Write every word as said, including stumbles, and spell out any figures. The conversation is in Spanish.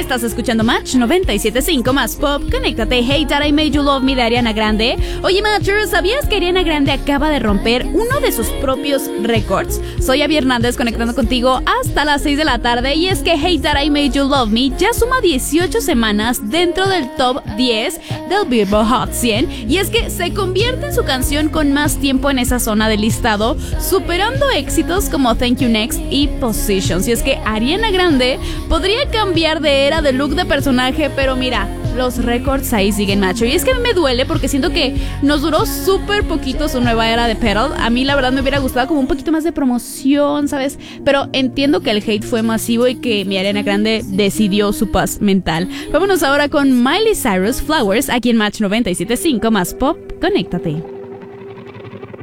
Estás escuchando Match noventa y siete punto cinco más pop. Conéctate. Hey That I Made You Love Me de Ariana Grande. Oye Matchers, ¿sabías que Ariana Grande acaba de romper uno de sus propios récords? Soy Abby Hernández conectando contigo hasta las seis de la tarde. Y es que Hey That I Made You Love Me ya suma dieciocho semanas dentro del top diez del Billboard Hot cien. Y es que se convierte en su canción con más tiempo en esa zona del listado, superando éxitos como Thank You Next y Positions. Y es que Ariana Grande podría cambiar de era, de look, de personaje, pero mira, los récords ahí siguen, macho. Y es que a mí me duele porque siento que nos duró súper poquito su nueva era de Pearl. A mí la verdad me hubiera gustado como un poquito más de promoción, ¿sabes? Pero entiendo que el hate fue masivo y que mi Ariana Grande decidió su paz mental. Vámonos ahora con Miley Cyrus, Flowers, aquí en Match noventa y siete punto cinco más pop. Conéctate.